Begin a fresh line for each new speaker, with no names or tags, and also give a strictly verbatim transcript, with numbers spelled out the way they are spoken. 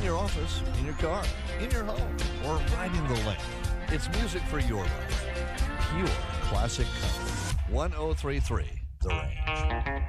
your office, in your car, in your home, or riding the lane. It's music for your life. Pure classic country. one oh three point three The Range.